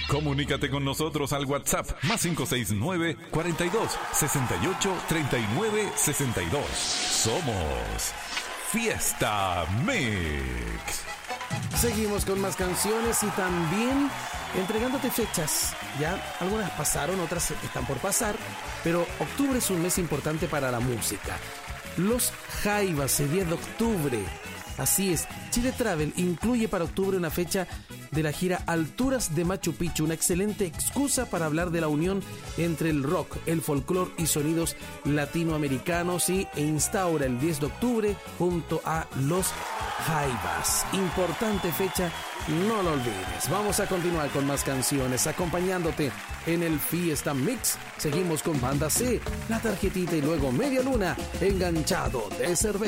Comunícate con nosotros al WhatsApp más 569 42 68 39 62. Somos Fiesta Mix. Seguimos con más canciones y también entregándote fechas. Ya algunas pasaron, otras están por pasar, pero octubre es un mes importante para la música. Los Jaivas, el 10 de octubre. Así es, Chile Travel incluye para octubre una fecha de la gira Alturas de Machu Picchu, una excelente excusa para hablar de la unión entre el rock, el folclore y sonidos latinoamericanos, e instaura el 10 de octubre junto a Los Jaivas. Importante fecha, no lo olvides. Vamos a continuar con más canciones, acompañándote en el Fiesta Mix. Seguimos con Banda C, La Tarjetita y luego Media Luna, Enganchado de Cerveza.